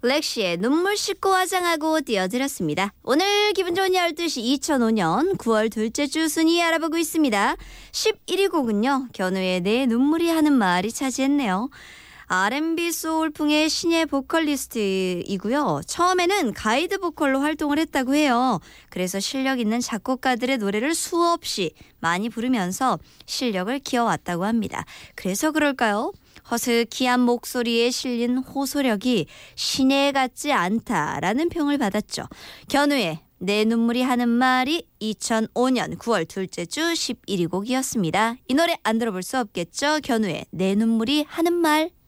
렉시의 눈물 씻고 화장하고 띄워드렸습니다. 오늘 기분 좋은 12시 2005년 9월 둘째 주 순위 알아보고 있습니다. 11위 곡은요. 견우의 내 눈물이 하는 말이 차지했네요. R&B 소울풍의 신예 보컬리스트이고요. 처음에는 가이드 보컬로 활동을 했다고 해요. 그래서 실력 있는 작곡가들의 노래를 수없이 많이 부르면서 실력을 키워왔다고 합니다. 그래서 그럴까요? 허스키한 목소리에 실린 호소력이 신예 같지 않다라는 평을 받았죠. 견우의 내 눈물이 하는 말이 2005년 9월 둘째 주 11위 곡이었습니다. 이 노래 안 들어볼 수 없겠죠. 견우의 내 눈물이 하는 말.